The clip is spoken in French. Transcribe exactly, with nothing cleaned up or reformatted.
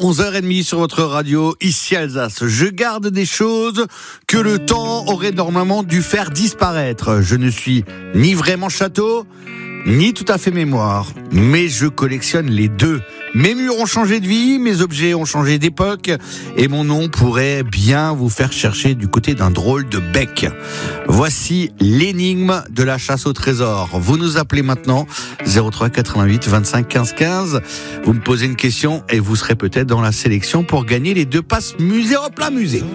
onze heures trente sur votre radio, ici Alsace. Je garde des choses que le temps aurait normalement dû faire disparaître. Je ne suis ni vraiment château, ni tout à fait mémoire, mais je collectionne les deux. Mes murs ont changé de vie, mes objets ont changé d'époque, et mon nom pourrait bien vous faire chercher du côté d'un drôle de bec. Voici l'énigme de la chasse au trésor. Vous nous appelez maintenant, zéro trois quatre-vingt-huit vingt-cinq quinze quinze. Vous me posez une question et vous serez peut-être dans la sélection pour gagner les deux passes musée au plein musée.